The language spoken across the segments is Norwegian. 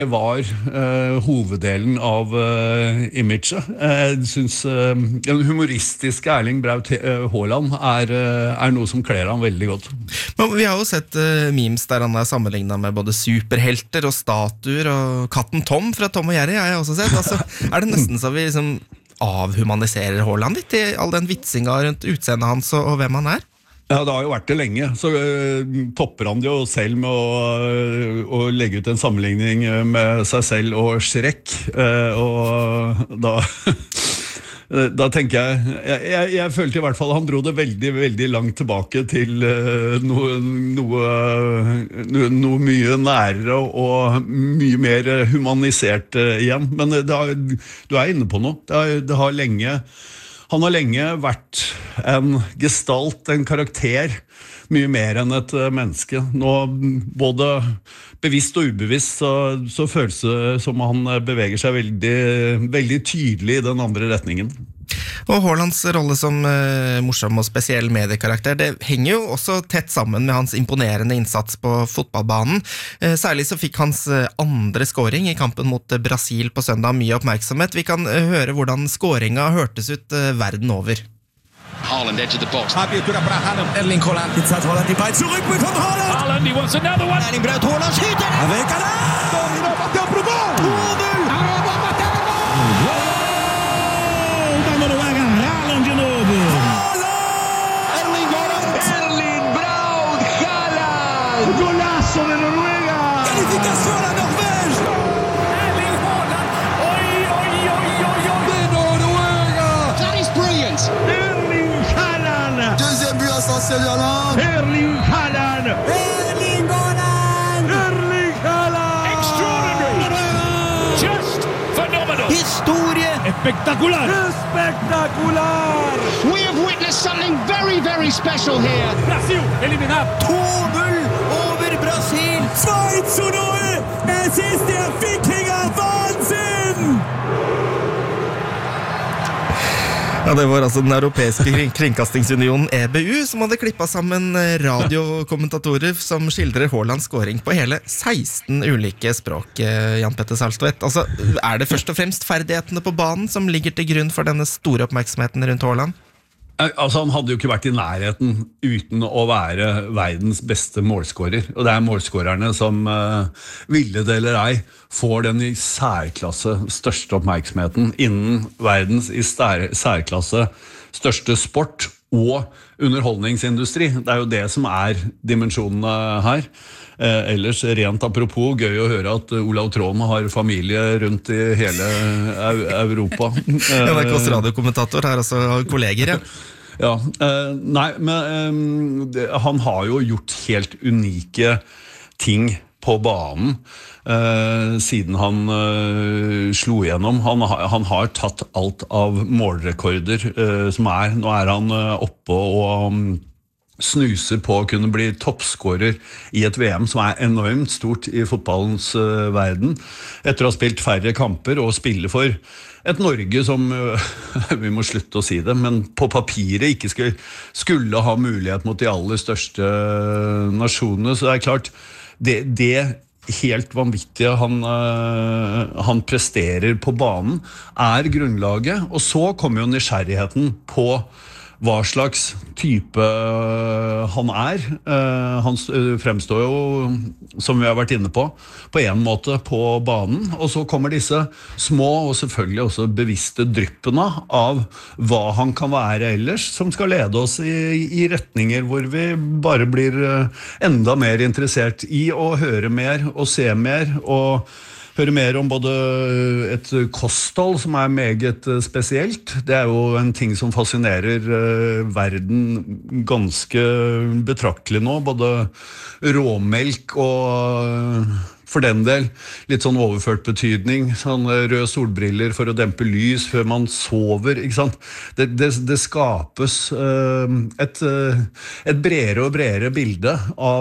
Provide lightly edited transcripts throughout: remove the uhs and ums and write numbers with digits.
var hoveddelen av imaget. Jeg synes den humoristiske Erling Braut Haaland er noe som kler han veldig godt. Men vi har jo sett memes der han sammenlignet med både superhelter og statuer, og katten Tom fra Tom og Jerry har jeg også sett. Altså, det nesten så vi liksom avhumaniserer Haaland litt i all den vitsinga rundt utseendet hans og hvem han er? Ja, det har jo vært det lenge, så topper han det jo selv med å legge ut en sammenligning med seg selv og Shrek, og da tenker jeg følte i hvert fall han dro det veldig, veldig langt tilbake til noe mye nærere og mye mer humanisert igjen, men du inne på noe, han har lenge vært en gestalt, en karakter, mye mer enn et menneske. Nå, både bevisst og ubevisst, så føles det som han beveger seg veldig, veldig tydelig i den andre retningen. Og Haalands rolle som morsom og spesiell mediekarakter, det henger jo også tett sammen med hans imponerende innsats på fotballbanen. Særlig så fikk hans andre scoring i kampen mot Brasil på søndag mye oppmerksomhet. Vi kan høre hvordan scoringa hørtes ut verden over. Haaland edge of the box. Avgjøret fra Haaland. Erling Haaland. Jetzt hat Haaland die Ball zurück mit von Haaland. Haaland, he wants another one. Erling Braut Haaland skyter. Vekar det. Domino bateu pro gol. 2-0. Arroba bateu no gol. Da Noruega. Haaland de novo. Haaland. Erling Haaland. Erling Braut Haaland. Golaço de Noruega. Qualificação da Norvège. Erling Haaland. Oi, oi, oi, oi, oi. De Noruega. That is brilliant. Deuxième but essentiel d'Haaland. Erling Haaland. Erling Haaland. Erling Haaland. Extraordinary. Just phenomenal. Historie. Espectacular. Espectacular. We have witnessed something very, very special here. Brasil eliminado. 2-0 over Brasil. 2-0. Es ist der Wikinger-Wahnsinn. Ja, det var altså den europeiske kringkastingsunionen EBU som hadde klippet sammen radiokommentatorer som skildrer Haalands scoring på hele 16 ulike språk, Jan Petter Salstvedt. Altså, det først og fremst ferdighetene på banen som ligger til grunn for denne store oppmerksomheten rundt Haaland? Altså, han hadde jo ikke vært i nærheten uten å være verdens beste målskårer. Og det målskårerne som, ville det eller ei, får den i særklasse største oppmerksomheten innen verdens i særklasse største sport og underholdningsindustri. Det jo det som dimensjonene her. Ellers, rent apropos, gøy å høre at Olav Tråden har familie rundt i hele Europa. NRKs radiokommentator her, altså kolleger, ja. Ja, nei, men han har jo gjort helt unike ting på banen siden han slo igjennom. Han har tatt alt av målrekorder som nå han oppe og snuser på å kunne bli toppskårer i et VM som enormt stort i fotballens verden, etter å ha spilt færre kamper og spille for et Norge som, vi må slutte å si det, men på papiret ikke skulle ha mulighet mot de aller største nasjonene, så det klart, det helt vanvittige han presterer på banen grunnlaget, og så kommer jo nysgjerrigheten på hva slags type han han fremstår jo, som vi har vært inne på en måte på banen, og så kommer disse små og selvfølgelig også bevisste dryppene av hva han kan være ellers, som skal lede oss i retninger hvor vi bare blir enda mer interessert i å høre mer og se mer og høre mer om både et kosthold som meget spesielt. Det jo en ting som fascinerer verden ganske betraktelig nå, både råmelk og for den del litt sånn overført betydning, sånn røde solbriller for å dempe lys før man sover, ikke sant? Det skapes et bredere og bredere bilde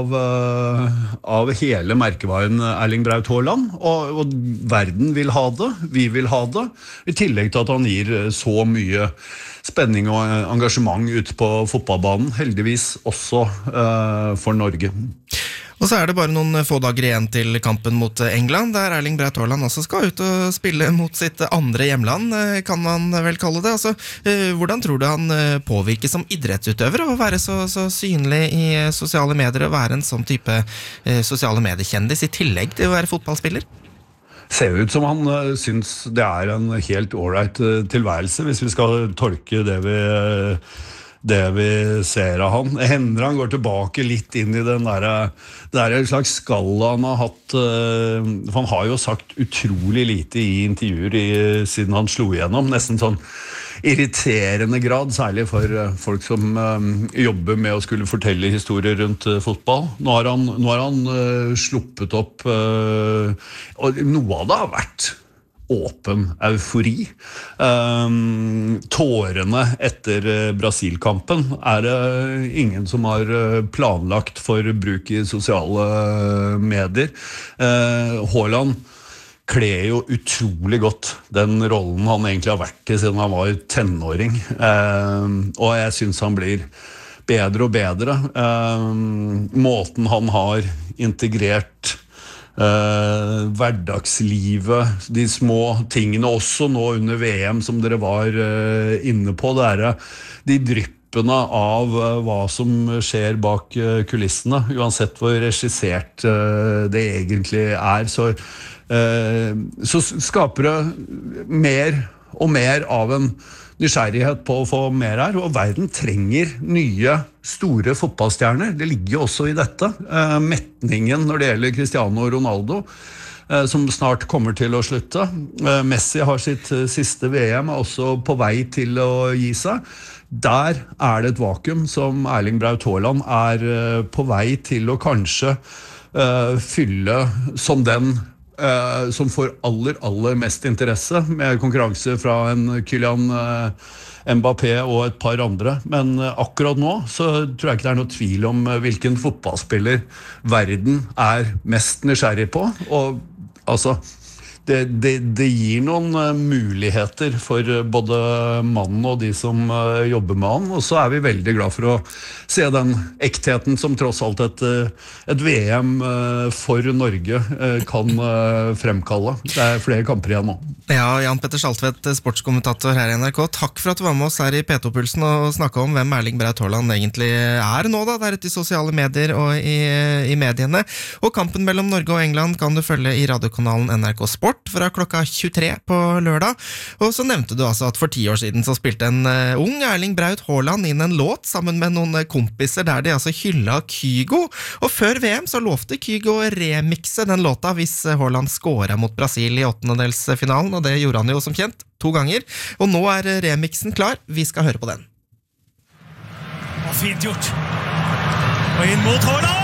av hele merkevaren Erling Braut Haaland, og verden vil ha det, vi vil ha det, i tillegg til at han gir så mye spenning og engasjement ute på fotballbanen, heldigvis også for Norge. Og så det bare noen få dager igjen til kampen mot England, der Erling Braut Haaland også skal ut og spille mot sitt andre hjemland, kan man vel kalle det. Altså, hvordan tror du han påvirker som idrettsutøver å være så synlig i sosiale medier og være en sånn type sosiale mediekjendis i tillegg til å være fotballspiller? Ser ut som han synes det en helt alright tilværelse, hvis vi skal tolke det vi ser av han. Hender han går tilbake litt inn i den der, det en slags skala han har hatt, for han har jo sagt utrolig lite i intervjuer siden han slo igjennom, nesten sånn irriterende grad, særlig for folk som jobber med å skulle fortelle historier rundt fotball. Nå har han sluppet opp, og noe av det har vært åpen eufori. Tårene etter Brasil-kampen det ingen som har planlagt for bruk i sosiale medier. Haaland kler jo utrolig godt den rollen han egentlig har vært i siden han var tenåring. Og jeg synes han blir bedre og bedre. Måten han har integrert hverdagslivet, de små tingene også nå under VM som dere var inne på, det de dryppene av hva som skjer bak kulissene, uansett hvor regissert det egentlig så skaper det mer og mer av en nysgjerrighet på å få mer her, og verden trenger nye, store fotballstjerner. Det ligger jo også i dette. Mettningen når det gjelder Cristiano Ronaldo, som snart kommer til å slutte. Messi har sitt siste VM, også på vei til å gi seg. Der det et vakuum som Erling Braut Haaland på vei til å kanskje fylle som den som får aller mest interesse, med konkurranse fra en Kylian Mbappé og et par andre. Men akkurat nå så tror jeg ikke det noe tvil om hvilken fotballspiller verden mest nysgjerrig på. Og altså, det gir noen muligheter for både mannen og de som jobber med han, og så vi veldig glad for å se den ektheten som tross alt et VM for Norge kan fremkalle. Det flere kamper igjen nå. Ja, Jan Petter Saltvedt, sportskommentator her i NRK. Takk for at du var med oss her i P2-pulsen og snakket om hvem Erling Braut Haaland egentlig nå da, der ute i sosiale medier og i mediene. Og kampen mellom Norge og England kan du følge i radiokanalen NRK Sport fra klokka 23 på lørdag. Og så nevnte du altså at for 10 år siden så spilte en ung Erling Braut Haaland inn en låt sammen med noen kompiser der de altså hyllet Kygo. Og før VM så lovte Kygo å remikse den låta hvis Haaland skåret mot Brasil i 8-delsfinalen, og det gjorde han jo som kjent 2 ganger. Og nå remixen klar. Vi skal høre på den. Og fint gjort. Og inn mot Haaland!